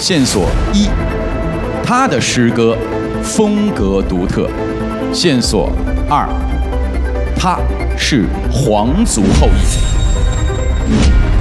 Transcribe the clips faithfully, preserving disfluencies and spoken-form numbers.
线索一，他的诗歌风格独特。线索二，他是皇族后裔。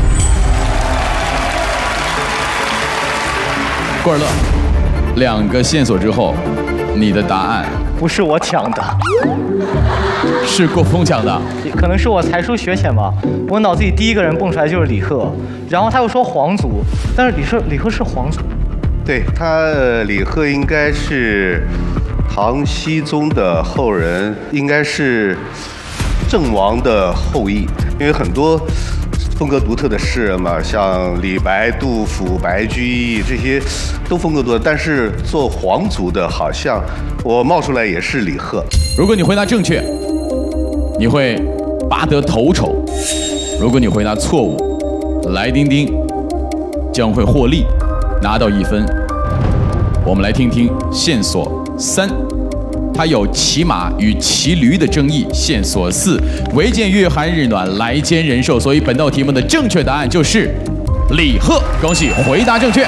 郭尔乐，两个线索之后，你的答案不是我抢的， 是郭峰抢的。 可能是我才疏学浅吧。我脑子里第一个人蹦出来就是李贺，然后他又说皇族，但是李贺李贺是皇族。 对他，呃李贺应该是唐僖宗的后人，应该是郑王的后裔，因为很多风格独特的诗人嘛，像李白、杜甫、白居易这些都风格独特，但是做皇族的，好像我冒出来也是李贺。 如果你回答正确，你会拔得头筹；如果你回答错误，来丁丁将会获利，拿到一分。我们来听听线索三，它有骑马与骑驴的争议。线索四，唯见月寒日暖，来兼人寿。所以本道题目的正确答案就是李贺，恭喜回答正确。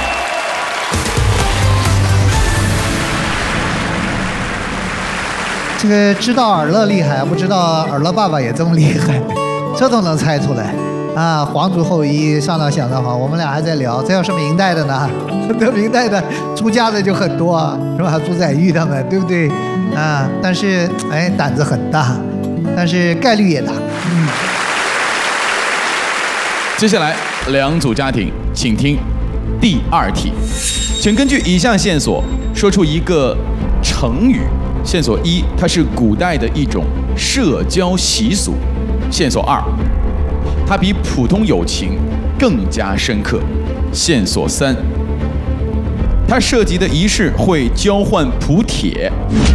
这个知道尔乐厉害，不知道尔乐爸爸也这么厉害，这都能猜出来啊！皇族后裔，上导想得好，我们俩还在聊，这要是明代的呢？这明代的出家的就很多啊，是吧？朱载堉他们，对不对？啊，但是哎，胆子很大，但是概率也大。嗯。 接下来两组家庭，请听第二题，请根据以下线索说出一个成语。线索一，它是古代的一种社交习俗。线索二，它比普通友情更加深刻。线索三，它涉及的仪式会交换蒲帖。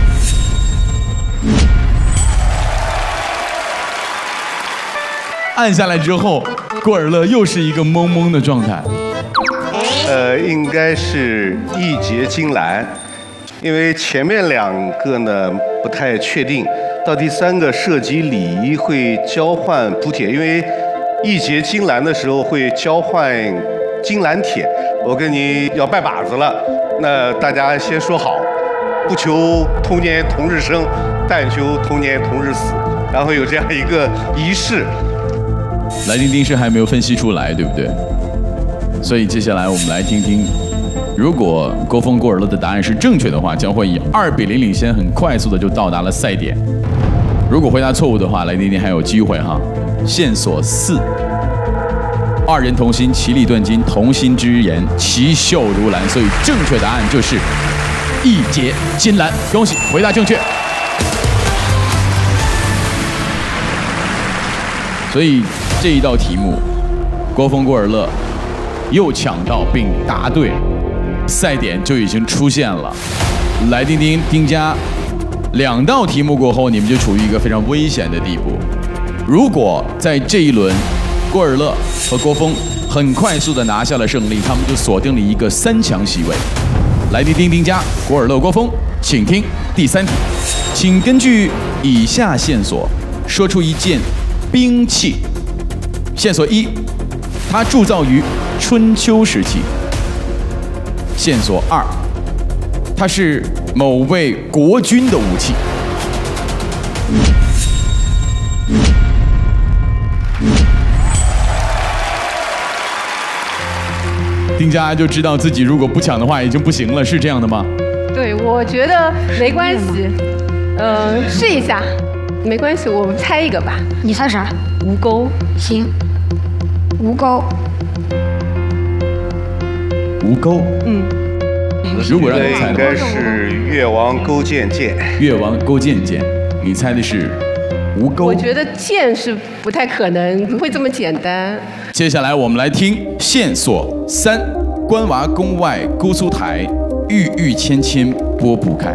按下来之后，郭尔乐又是一个懵懵的状态。 呃，应该是义结金兰。因为前面两个呢不太确定，到第三个涉及礼仪会交换蒲帖，因为义结金兰的时候会交换金兰帖，我跟你要拜把子了，那大家先说好，不求同年同日生，但求同年同日死，然后有这样一个仪式。 来丁丁是还没有分析出来，对不对？所以接下来我们来听听。如果郭峰、郭尔乐的答案是正确的话，将会以二比零领先，很快速的就到达了赛点。如果回答错误的话，来丁丁还有机会哈。线索四，二人同心，其利断金，同心之言，其秀如兰。所以正确答案就是义结金兰。恭喜回答正确。所以这一道题目，郭峰、郭尔乐又抢到并答对。赛点就已经出现了，来丁丁、丁家两道题目过后，你们就处于一个非常危险的地步。如果在这一轮，郭尔乐和郭峰很快速的拿下了胜利，他们就锁定了一个三强席位。来丁丁、丁家、郭尔乐、郭峰，请听第三题，请根据以下线索说出一件兵器。线索一，它铸造于春秋时期。线索二，它是某位国君的武器。丁家就知道自己如果不抢的话已经不行了，是这样的吗？ 对，我觉得没关系，嗯、呃，试一下，没关系，我们猜一个吧。 你猜啥？ 吴钩。 行，吴钩。 吴钩。 嗯。 如果让你猜的话， 应该是越王勾践剑。 越王勾践剑，你猜的是吴钩。 我觉得剑是不太可能，不会这么简单。 接下来我们来听线索三：关娃宫外姑苏台，郁郁芊芊拨不开。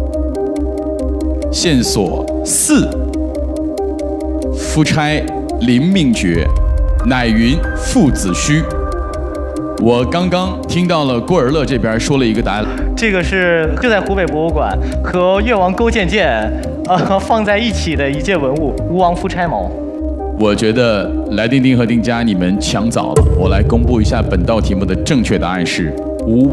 线索四：夫差临命绝，乃云父子虚。我刚刚听到了郭尔乐这边说了一个答案， 这个是就在湖北博物馆和越王勾践剑呃放在一起的一件文物，吴王夫差矛。 我觉得来丁丁和丁家你们抢早了，我来公布一下本道题目的正确答案是吴